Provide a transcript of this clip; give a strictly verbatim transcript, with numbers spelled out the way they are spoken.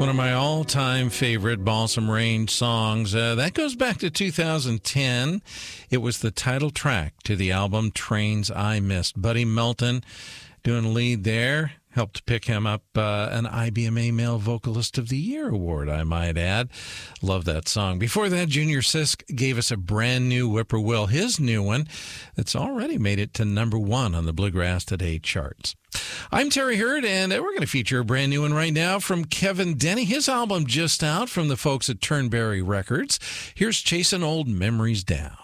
One of my all-time favorite Balsam Range songs. Uh, that goes back to two thousand ten. It was the title track to the album Trains I Missed. Buddy Melton doing lead there. Helped pick him up uh, an I B M A Male Vocalist of the Year award, I might add. Love that song. Before that, Junior Sisk gave us a brand new Whippoorwill, his new one, that's already made it to number one on the Bluegrass Today charts. I'm Terry Hurd, and we're going to feature a brand new one right now from Kevin Denny. His album just out from the folks at Turnberry Records. Here's Chasing Old Memories Down.